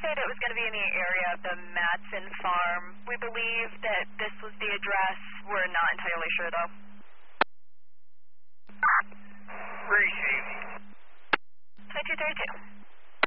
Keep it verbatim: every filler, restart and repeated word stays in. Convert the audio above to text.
said it was going to be in the area of the Matson Farm. We believe that this was the address. We're not entirely sure, though. Receive. twenty-two thirty-two.